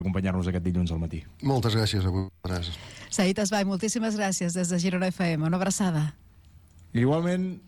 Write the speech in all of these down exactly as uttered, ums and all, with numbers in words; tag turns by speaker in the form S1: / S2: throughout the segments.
S1: acompanyar-nos aquest dilluns al matí.
S2: Moltes gràcies a vosaltres.
S3: Saïd Esbai, moltíssimes gràcies des de Girona F M. Una abraçada.
S1: Igualment.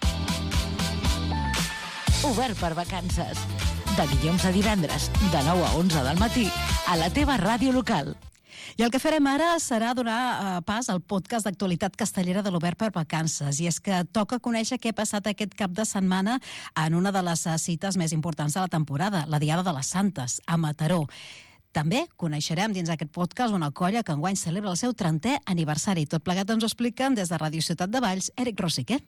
S4: Obert per vacances. De dilluns a divendres, de nou a onze del matí, a la teva ràdio local.
S3: I el que farem ara serà donar uh, pas al podcast d'actualitat castellera de l'Obert per Vacances. I és que toca conèixer què ha passat aquest cap de setmana en una de les cites més importants de la temporada, la Diada de les Santes, a Mataró. També coneixerem dins aquest podcast una colla que enguany celebra el seu trentè aniversari. Tot plegat ens ho expliquen des de Ràdio Ciutat de Valls, Eric Rosique.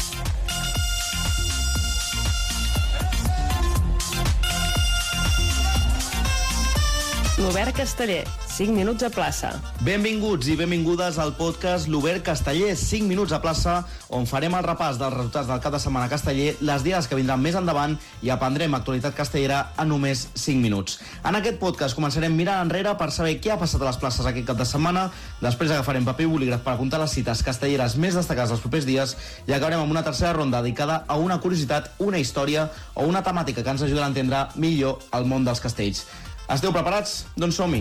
S5: L'Obert Casteller, cinc minuts a plaça.
S6: Benvinguts i benvingudes al podcast L'Obert Casteller, cinc minuts a plaça, on farem el repàs dels resultats del cap de setmana casteller, les diades que vindran més endavant i aprendrem actualitat castellera en només cinc minuts. En aquest podcast començarem mirant enrere per saber què ha passat a les places aquest cap de setmana, després agafarem paper i bolígraf per apuntar les cites castelleres més destacades dels propers dies i acabarem amb una tercera ronda dedicada a una curiositat, una història o una temàtica que ens ajudarà a entendre millor el món dels castells. Esteu preparats? Doncs som-hi!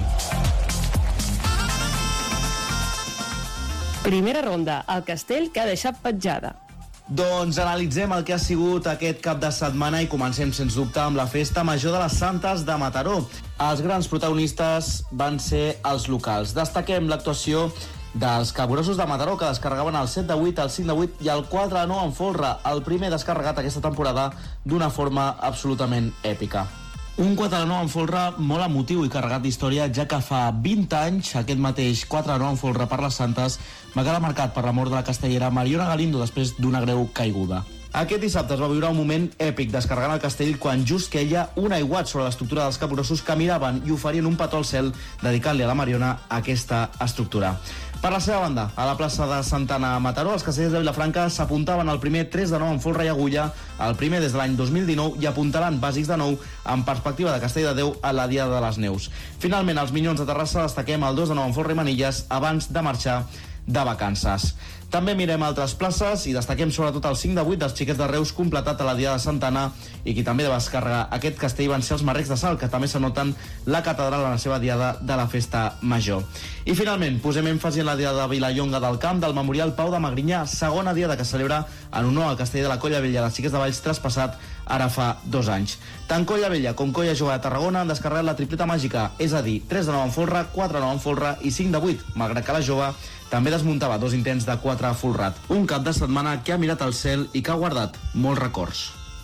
S5: Primera ronda, el castell que ha deixat petjada.
S6: Doncs analitzem el que ha sigut aquest cap de setmana i comencem, sens dubte, amb la Festa Major de les Santes de Mataró. Els grans protagonistes van ser els locals. Destaquem l'actuació dels capgrossos de Mataró, que descarregaven el set de vuit, el cinc de vuit i el quatre de nou en folre, el primer descarregat aquesta temporada d'una forma absolutament èpica. Un quatre de nou en folre molt emotiu i carregat d'història, ja que fa vint anys aquest mateix quatre de nou en folre per les Santes va quedar marcat per la mort de la castellera Mariona Galindo després d'una greu caiguda. Aquest dissabte es va viure un moment èpic descarregant el castell quan just queia un aiguat sobre l'estructura dels capgrossos que miraven i oferien un petó al cel dedicant-li a la Mariona aquesta estructura. Per la seva banda, a la plaça de Santana a Mataró, els castellers de Vilafranca s'apuntaven al primer tres de nou en folre i agulla, el primer des de l'any dos mil dinou, i apuntaran bàsics de nou en perspectiva de Castell de Déu a la Diada de les Neus. Finalment, els Minyons de Terrassa destaquem el dos de nou en folre i manilles abans de marxar de vacances. També mirem altres places i destaquem sobretot el cinc de vuit dels Xiquets de Reus completat a la Diada de Santa Anna, i qui també va descarregar aquest castell van ser els Marrecs de Salt, que també s'anoten la catedral en la seva Diada de la Festa Major. I finalment posem èmfasi en la Diada de Vilallonga del Camp del Memorial Pau de Magrinyà, segona Diada que celebra en honor al castell de la Colla Vella dels Xiquets de Valls traspassat ara fa dos anys. Tant Colla Vella com Colla Jove de Tarragona han descarregat la tripleta màgica, és a dir, tres de nou en folre, quatre de nou en folre i cinc de vuit, malgrat que la Jove també desmuntava dos intents de quatre folrat. Un cap de setmana que ha mirat al cel i que ha guardat molts records.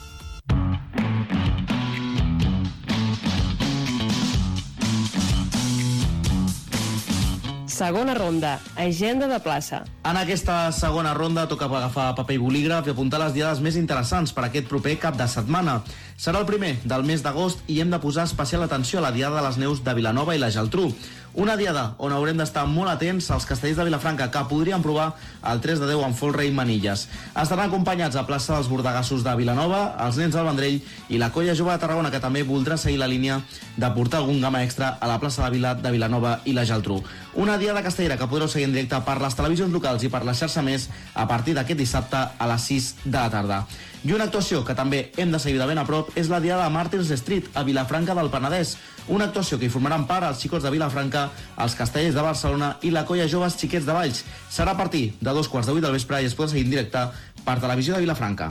S5: Segona ronda, agenda de plaça.
S6: En aquesta segona ronda toca agafar paper i bolígraf i apuntar les diades més interessants per aquest proper cap de setmana. Serà el primer del mes d'agost i hem de posar especial atenció a la Diada de les Neus de Vilanova i la Geltrú. Una diada on haurem d'estar molt atents als castellers de Vilafranca, que podrien provar el tres de deu en folre i manilles. Estaran acompanyats a plaça dels Bordegassos de Vilanova, els Nens del Vendrell i la Colla Jove de Tarragona, que també voldrà seguir la línia de portar algun gama extra a la plaça de Vila de Vilanova i la Geltrú. Una diada castellera que podreu seguir en directe per les televisions locals i per la xarxa Més a partir d'aquest dissabte a les sis de la tarda. I una actuació que també hem de seguir de ben a prop és la Diada de Martins Street a Vilafranca del Penedès. Una actuació que hi formaran part els xicots de Vilafranca, els castellers de Barcelona i la Colla Joves Xiquets de Valls. Serà a partir de dos quarts de vuit del vespre i es pot seguir en directe per Televisió de Vilafranca.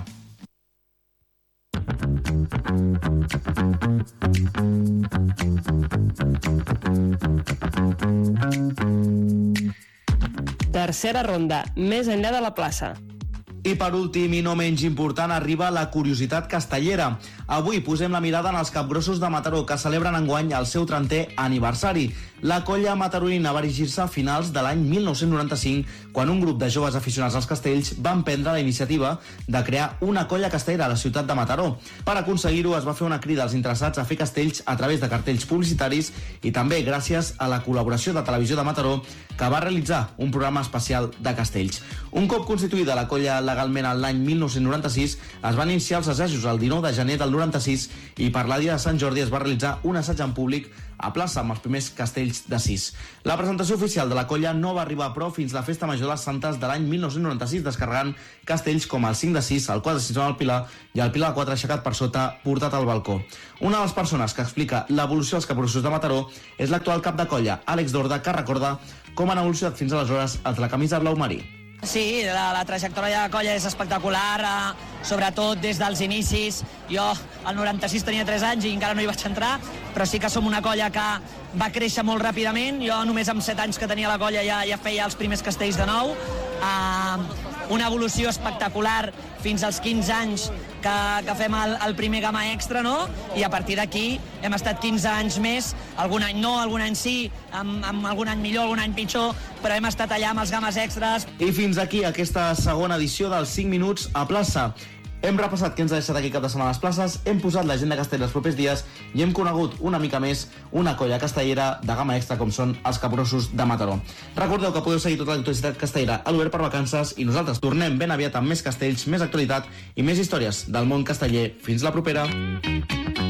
S5: Tercera ronda, més enllà de la plaça.
S6: I per últim, i no menys important, arriba la curiositat castellera. Avui posem la mirada en els capgrossos de Mataró, que celebren enguany el seu trentè aniversari. La colla mataronina va erigir-se a finals de l'any mil nou-cents noranta-cinc, quan un grup de joves aficionats als castells van prendre la iniciativa de crear una colla castellera a la ciutat de Mataró. Per aconseguir-ho es va fer una crida als interessats a fer castells a través de cartells publicitaris i també gràcies a la col·laboració de Televisió de Mataró, que va realitzar un programa especial de castells. Un cop constituïda la colla legalment l'any mil nou-cents noranta-sis, es van iniciar els assajos el dinou de gener del noranta-sis i per la Dia de Sant Jordi es va realitzar un assaig en públic a plaça amb els primers castells de sis. La presentació oficial de la colla no va arribar, però, fins la Festa Major de les Santes de l'any mil nou-cents noranta-sis, descarregant castells com el cinc de sis, el quatre de sis al Pilar i el Pilar quatre aixecat per sota, portat al balcó. Una de les persones que explica l'evolució dels capgrossos de Mataró és l'actual cap de colla, Àlex Dorda, que recorda com han evolucionat fins aleshores els de la camisa blau marí.
S7: Sí, la, la trajectòria de la colla és espectacular, eh, sobretot des dels inicis. Jo al noranta-sis tenia tres anys i encara no hi vaig entrar, però sí que som una colla que va créixer molt ràpidament. Jo només amb set anys que tenia la colla ja, ja feia els primers castells de nou. Eh, una evolució espectacular fins als quinze anys que, que fem el, el primer gamma extra, no? I a partir d'aquí hem estat quinze anys més, algun any no, algun any sí, amb, amb algun any millor, algun any pitjor, però hem estat allà amb els gammes extras.
S6: I fins aquí aquesta segona edició dels cinc minuts a plaça. Hem repassat què ens ha deixat aquí cap de setmana a les places, hem posat l'agenda castellera els propers dies i hem conegut una mica més una colla castellera de gamma extra com són els capgrossos de Mataró. Recordeu que podeu seguir tota l'actualitat castellera a l'Obert per Vacances i nosaltres tornem ben aviat amb més castells, més actualitat i més històries del món casteller. Fins la propera!